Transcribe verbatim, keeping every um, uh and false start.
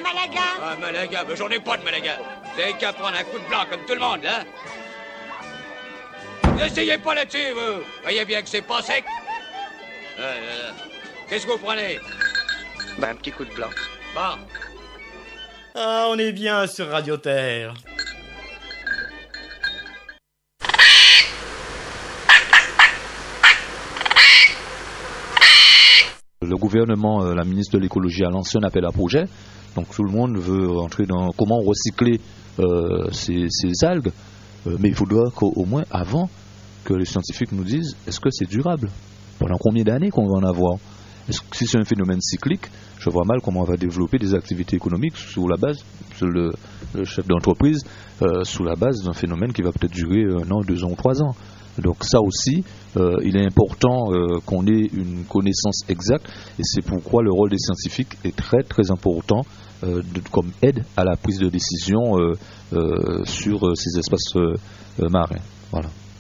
Un Malaga? Un Malaga? Mais j'en ai pas de Malaga. Vous avez qu'à prendre un coup de blanc comme tout le monde, là. N'essayez pas là-dessus, vous. Voyez bien que c'est pas sec. Euh, euh, Qu'est-ce que vous prenez? Ben, un petit coup de blanc. Bon. Ah, on est bien sur Radio Terre. Le gouvernement, la ministre de l'écologie a lancé un appel à projet. Donc tout le monde veut entrer dans comment recycler euh, ces, ces algues. Euh, mais il faudra qu'au moins avant que les scientifiques nous disent est-ce que c'est durable? Pendant combien d'années qu'on va en avoir? Est-ce que si c'est un phénomène cyclique, je vois mal comment on va développer des activités économiques sous la base, sur le, le chef d'entreprise, euh, sous la base d'un phénomène qui va peut-être durer un an, deux ans ou trois ans. Donc ça aussi, euh, il est important euh, qu'on ait une connaissance exacte et c'est pourquoi le rôle des scientifiques est très très important euh, de, comme aide à la prise de décision euh, euh, sur euh, ces espaces euh, marins. Voilà.